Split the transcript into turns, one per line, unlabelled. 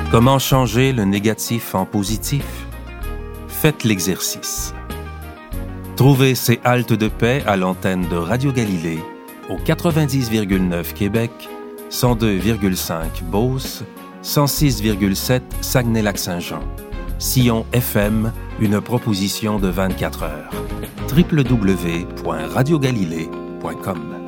Comment changer le négatif en positif? Faites l'exercice. Trouvez ces haltes de paix à l'antenne de Radio Galilée au 90,9 Québec, 102,5 Beauce, 106,7 Saguenay-Lac-Saint-Jean. Sillon FM, une proposition de 24 heures. www.radiogalilée.com